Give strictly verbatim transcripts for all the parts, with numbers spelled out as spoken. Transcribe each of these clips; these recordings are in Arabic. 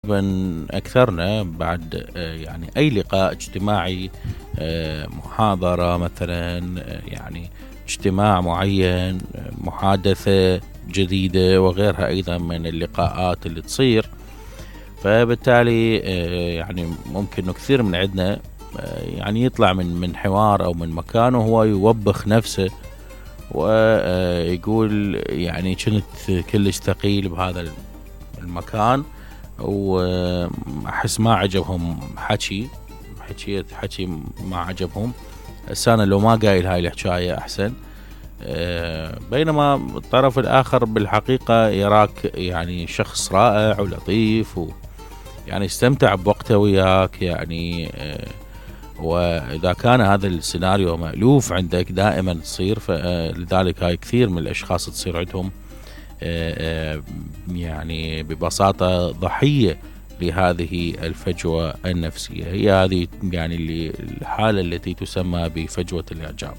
غالبا أكثرنا بعد يعني أي لقاء اجتماعي، محاضرة مثلا، يعني اجتماع معين، محادثة جديدة وغيرها أيضا من اللقاءات اللي تصير. فبالتالي يعني ممكن إنه كثير من عندنا يعني يطلع من من حوار أو من مكان وهو يوبخ نفسه ويقول يعني كنت كلش ثقيل بهذا المكان وأحس ما عجبهم حكي حكي حكي ما عجبهم، هسه أنا لو ما قايل هاي الحكاية أحسن. بينما الطرف الآخر بالحقيقة يراك يعني شخص رائع ولطيف ويعني استمتع بوقته وياك يعني. وإذا كان هذا السيناريو مألوف عندك دائما تصير، فلذلك هاي كثير من الأشخاص تصير عندهم يعني ببساطة ضحية لهذه الفجوة النفسية. هي هذه يعني اللي الحالة التي تسمى بفجوة الإعجاب.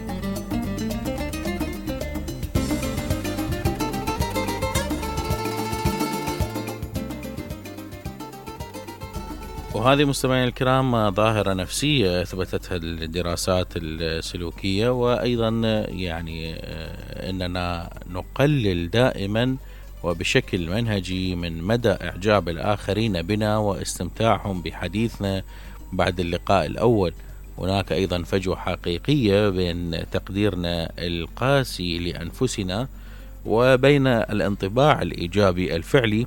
وهذه مستمعينا الكرام ظاهرة نفسية أثبتتها الدراسات السلوكية، وأيضا يعني أننا نقلل دائما وبشكل منهجي من مدى إعجاب الآخرين بنا واستمتاعهم بحديثنا بعد اللقاء الأول. هناك أيضا فجوة حقيقية بين تقديرنا القاسي لأنفسنا وبين الانطباع الإيجابي الفعلي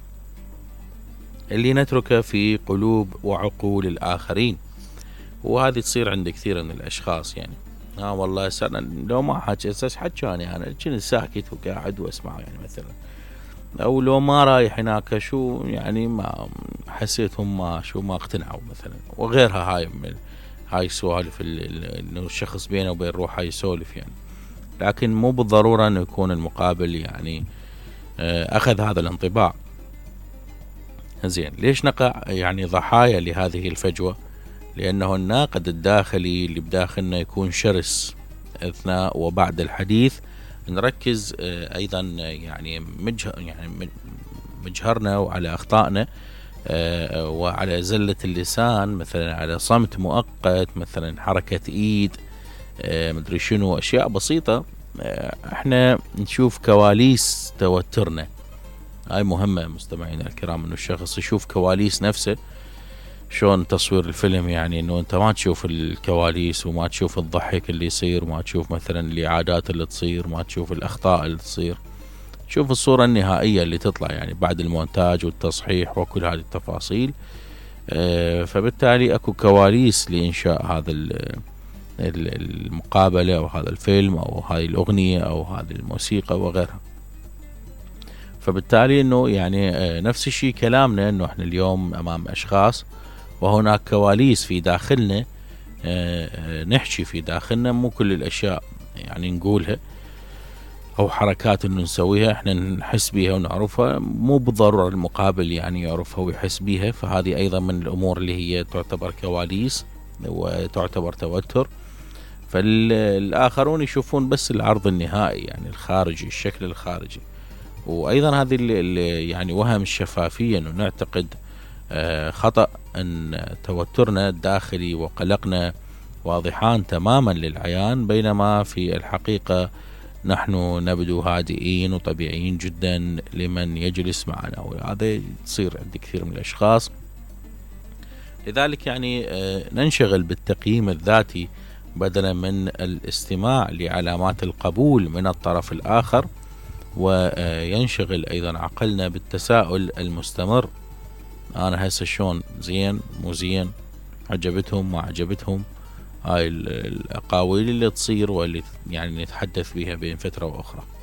اللي نتركه في قلوب وعقول الآخرين. وهذه تصير عند كثير من الأشخاص، يعني ها آه والله أنا لو ما حكي أساس حكاني أنا كنت ساكت وقاعد واسمع يعني مثلا، أو لو ما رايح هناك شو يعني ما حسيتهم ما شو ما اقتنعوا مثلا وغيرها. هاي من هاي السوالف إنه الشخص بينه وبين روحه يسولف يعني، لكن مو بالضرورة إنه يكون المقابل يعني أخذ هذا الانطباع. زين، ليش نقع يعني ضحايا لهذه الفجوة؟ لأنه الناقد الداخلي اللي بداخلنا يكون شرس أثناء وبعد الحديث. نركز أيضا يعني مجهر يعني مجهرنا وعلى أخطائنا وعلى زلة اللسان، مثلا على صمت مؤقت، مثلا حركة إيد، مدري شنو، أشياء بسيطة. احنا نشوف كواليس توترنا. هاي مهمة مستمعينا الكرام، انه الشخص يشوف كواليس نفسه. شلون تصوير الفيلم يعني انه انت ما تشوف الكواليس وما تشوف الضحك اللي يصير، ما تشوف مثلا الإعادات اللي تصير، ما تشوف الأخطاء اللي تصير، تشوف الصورة النهائية اللي تطلع يعني بعد المونتاج والتصحيح وكل هذه التفاصيل. فبالتالي اكو كواليس لإنشاء هذا المقابلة او هذا الفيلم او هذه الأغنية او هذه الموسيقى وغيرها. فبالتالي انه يعني نفس الشيء كلامنا، انه احنا اليوم امام اشخاص وهناك كواليس في داخلنا، نحكي في داخلنا مو كل الاشياء يعني نقولها، او حركات انه نسويها احنا نحس بيها ونعرفها، مو بالضرورة المقابل يعني يعرفها ويحس بيها. فهذه ايضا من الامور اللي هي تعتبر كواليس وتعتبر توتر. فالاخرون يشوفون بس العرض النهائي يعني الخارجي، الشكل الخارجي. وأيضا هذه اللي يعني وهم الشفافية، أنه نعتقد خطأ أن توترنا الداخلي وقلقنا واضحان تماما للعيان، بينما في الحقيقة نحن نبدو هادئين وطبيعيين جدا لمن يجلس معنا، وهذا تصير عند كثير من الأشخاص. لذلك يعني ننشغل بالتقييم الذاتي بدلا من الاستماع لعلامات القبول من الطرف الآخر، وينشغل أيضا عقلنا بالتساؤل المستمر: أنا هسه شلون، زين مو زين، عجبتهم ما عجبتهم. هاي الأقاويل اللي تصير واللي يعني نتحدث بها بين فترة وأخرى.